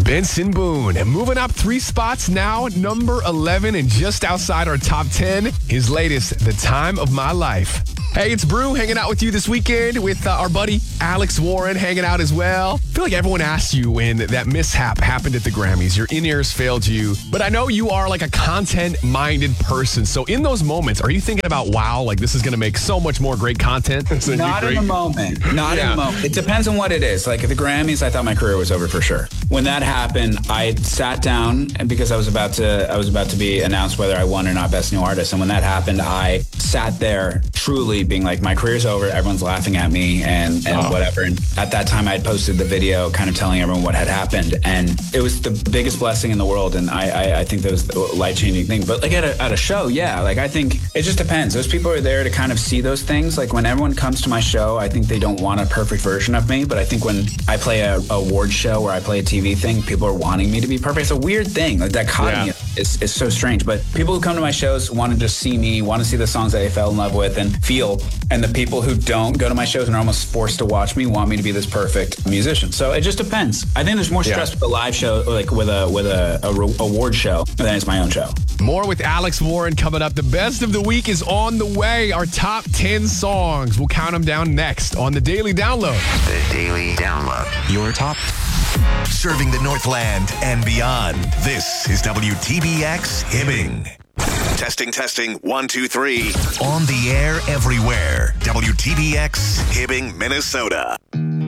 Benson Boone, moving up 3 spots now, number 11 and just outside our top 10. His latest, The Time of My Life. Hey, it's Brew hanging out with you this weekend with our buddy Alex Warren hanging out as well. I feel like everyone asked you when that mishap happened at the Grammys. Your in-ears failed you. But I know you are like a content-minded person. So in those moments, are you thinking about, wow, like this is going to make so much more great content? Not in the moment. Not in the moment. It depends on what it is. Like at the Grammys, I thought my career was over for sure. When that happened, I sat down and because I was about to be announced whether I won or not Best New Artist. And when that happened, I sat there truly being like, my career's over. Everyone's laughing at me and whatever. And at that time, I had posted the video kind of telling everyone what had happened. And it was the biggest blessing in the world. And I think that was a life-changing thing. But like at a show, yeah, like I think it just depends. Those people are there to kind of see those things. Like when everyone comes to my show, I think they don't want a perfect version of me. But I think when I play a award show or I play a TV thing, people are wanting me to be perfect. It's a weird thing. Like dichotomy is so strange. But people who come to my shows want to just see me, want to see the songs that they fell in love with and feel. And the people who don't go to my shows and are almost forced to watch me want me to be this perfect musician. So it just depends. I think there's more stress with a live show, like with a award show, than it's my own show. More with Alex Warren coming up. The best of the week is on the way. Our top 10 songs. We'll count them down next on the Daily Download. The Daily Download. Your top. Serving the Northland and beyond. This is WTBX Hibbing. Testing. 1, 2, 3. On the air everywhere. WTBX Hibbing, Minnesota.